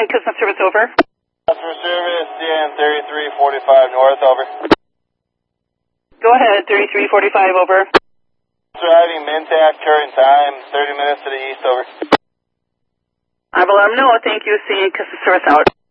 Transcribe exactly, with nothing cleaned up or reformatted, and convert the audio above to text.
and customer service, over. Customer service, C N thirty-three forty-five north, over. Go ahead, thirty-three forty-five, over. Driving Mintac, current time, thirty minutes to the east, over. I will let them know. Thank you. C N customer service out.